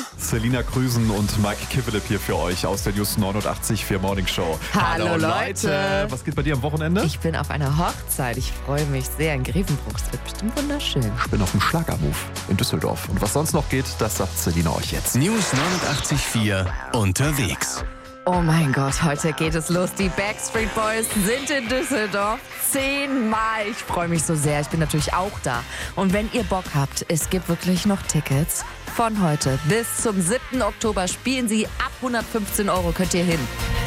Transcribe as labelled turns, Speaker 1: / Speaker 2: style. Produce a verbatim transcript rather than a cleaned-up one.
Speaker 1: Selina Krüsen und Mike Kivelip hier für euch aus der News neunundachtzig Komma vier Morning Show.
Speaker 2: Hallo, Leute.
Speaker 1: Was geht bei dir am Wochenende?
Speaker 2: Ich bin auf einer Hochzeit. Ich freue mich sehr in Grevenbruch. Es wird bestimmt wunderschön.
Speaker 1: Ich bin auf dem Schlagermove in Düsseldorf. Und was sonst noch geht, das sagt Selina euch jetzt.
Speaker 3: News neunundachtzig Komma vier unterwegs.
Speaker 2: Oh mein Gott, heute geht es los. Die Backstreet Boys sind in Düsseldorf. Zehnmal. Ich freue mich so sehr. Ich bin natürlich auch da. Und wenn ihr Bock habt, es gibt wirklich noch Tickets. Von heute bis zum siebten Oktober spielen sie ab hundertfünfzehn Euro. Könnt ihr hin.